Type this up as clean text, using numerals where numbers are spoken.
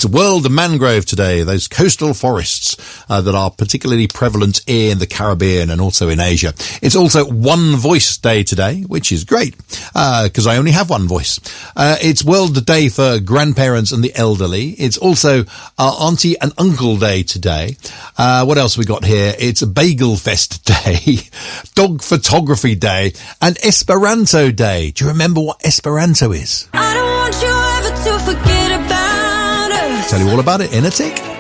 It's World Mangrove today, those coastal forests that are particularly prevalent in the Caribbean and also in Asia. It's also One Voice Day today, which is great, because I only have one voice. It's World Day for grandparents and the elderly. It's also Auntie and Uncle Day today. What else we got here? It's Bagel Fest Day, Dog Photography Day, and Esperanto Day. Do you remember what Esperanto is? I don't want you ever to forget about us. Tell you all about it in a tick.